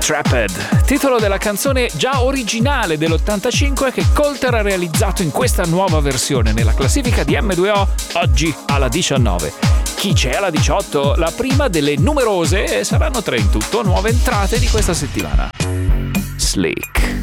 Trapped, titolo della canzone già originale dell'85 che Colter ha realizzato in questa nuova versione nella classifica di M2O, oggi alla 19. Chi c'è alla 18? La prima delle numerose, e saranno 3 in tutto, nuove entrate di questa settimana. Slick.